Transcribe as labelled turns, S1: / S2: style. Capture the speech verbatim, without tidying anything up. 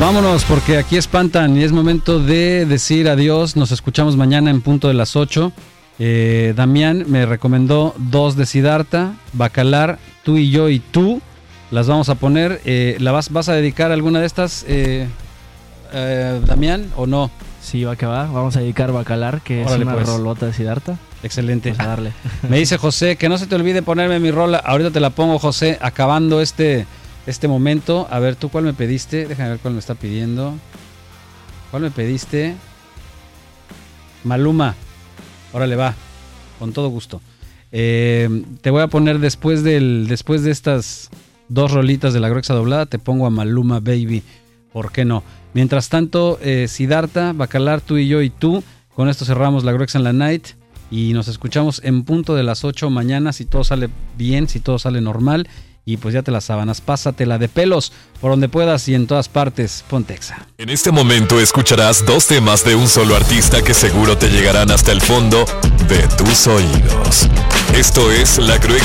S1: Vámonos, porque aquí espantan y es momento de decir adiós. Nos escuchamos mañana en punto de las ocho. Eh, Damián me recomendó dos de Siddhartha, Bacalar, Tú y Yo y Tú. Las vamos a poner. Eh, ¿la vas, vas a dedicar alguna de estas, eh, eh, Damián, o no?
S2: Sí, va que va. Vamos a dedicar Bacalar, que Órale, es una pues. rolota de Siddhartha.
S1: Excelente.
S2: Pues a darle.
S1: Me dice José, que no se te olvide ponerme mi rola. Ahorita te la pongo, José, acabando este, este momento. A ver, ¿tú cuál me pediste? Déjame ver cuál me está pidiendo. ¿Cuál me pediste? Maluma. Órale, va. Con todo gusto. Eh, te voy a poner después, del, después de estas dos rolitas de la Gruexa Doblada, te pongo a Maluma Baby. ¿Por qué no? Mientras tanto, eh, Siddhartha, Bacalar, Tú y Yo y Tú. Con esto cerramos la Gruexa en la Night. Y nos escuchamos en punto de las ocho mañana, si todo sale bien, si todo sale normal. Y pues ya te las sábanas, pásatela de pelos por donde puedas y en todas partes. Ponte Exa.
S3: En este momento escucharás dos temas de un solo artista que seguro te llegarán hasta el fondo de tus oídos. Esto es La Gruexa.